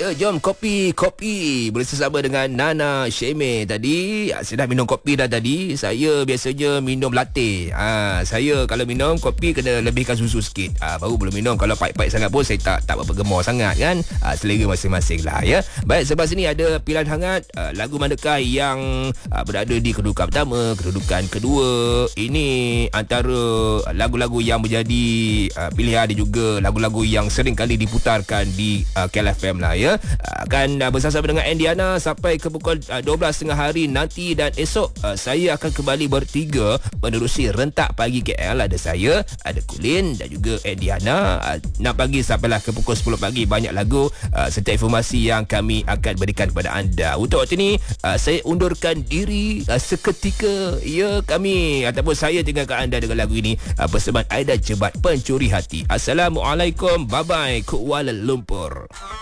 Ya, jom kopi bersama dengan Nana Sheme tadi. Saya dah minum kopi dah tadi. Saya biasanya minum latte. Saya kalau minum kopi kena lebihkan susu sikit. Baru boleh minum. Kalau pahit-pahit sangat pun saya tak berapa gemar sangat kan. Selera masing-masing lah ya. Baik, sebelah sini ada pilihan hangat lagu manakah yang berada di kedudukan pertama, kedudukan kedua. Ini antara lagu-lagu yang menjadi pilihan dan juga lagu-lagu yang sering kali diputarkan di KLFM lah ya. Akan bersama dengan Andiana sampai ke pukul 12.30 hari nanti, dan esok saya akan kembali bertiga menerusi rentak pagi KL. Ada saya, ada Kulin dan juga Andiana. 6 pagi sampailah ke pukul 10 pagi, banyak lagu serta informasi yang kami akan berikan kepada anda. Untuk waktu ini saya undurkan diri seketika ya, kami ataupun saya tinggalkan anda dengan lagu ini bersama Aida Jebat, Pencuri Hati. Assalamualaikum, bye bye, Kuala Lumpur.